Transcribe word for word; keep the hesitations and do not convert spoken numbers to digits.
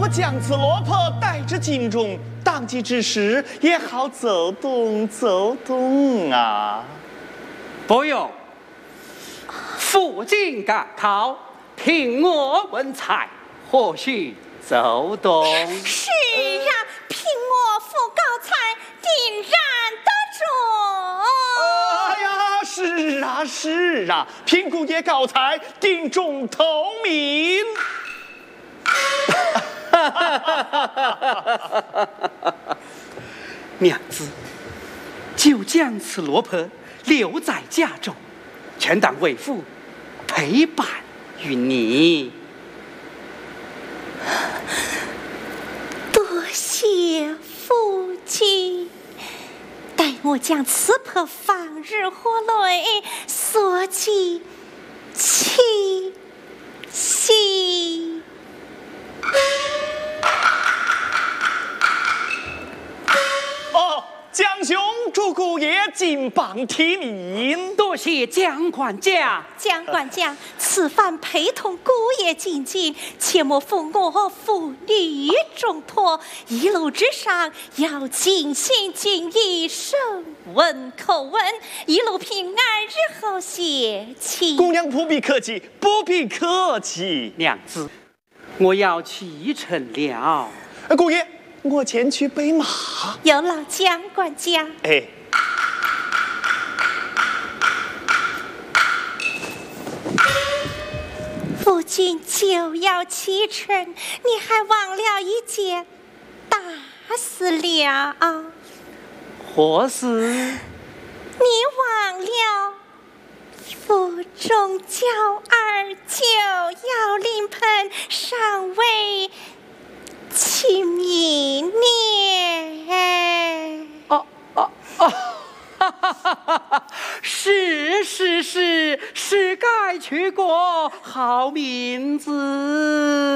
我将此罗婆带至京中，当即之时也好走动走动啊。 不用，赴京赶考，凭我文采，或许走动。 是啊，凭我副高才，定然得中。 哎呀，是啊是啊，凭姑爷高才，定中头名。 娘子，就将此罗婆留在家中，全当为父陪伴于你。 多谢父亲，待我将此婆放入火内，索其气息。 哦，江兄祝姑爷金榜题名， 多谢江管家。 江管家，此番陪同姑爷进京，切莫负我父女重托，一路之上要尽心尽意，声闻口闻，一路平安，日后谢亲。 姑娘不必客气，不必客气。 娘子，我要启程了。 姑爷，我前去备马。 有劳江管家。 哎。 夫君就要启程，你还忘了一件大事了。 何事？ 你忘了府中娇儿就要临盆，尚未起明年。 哦哦哦！哈哈哈哈哈！是是是，是该取过好名字。